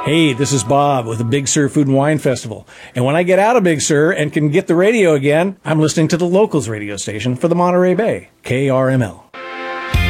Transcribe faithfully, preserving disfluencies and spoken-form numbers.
Hey, this is Bob with the Big Sur Food and Wine Festival. And when I get out of Big Sur and can get the radio again, I'm listening to the Locals radio station for the Monterey Bay, K R M L.